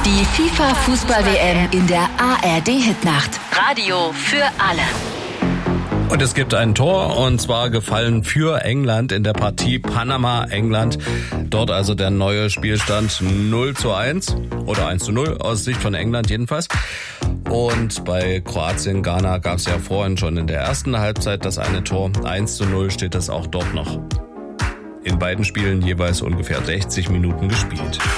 Die FIFA-Fußball-WM in der ARD-Hitnacht. Radio für alle. Und es gibt ein Tor, und zwar gefallen für England in der Partie Panama-England. Dort also der neue Spielstand 0:1 oder 1:0 aus Sicht von England jedenfalls. Und bei Kroatien-Ghana gab es ja vorhin schon in der ersten Halbzeit das eine Tor. 1:0 steht es auch dort noch. In beiden Spielen jeweils ungefähr 60 Minuten gespielt.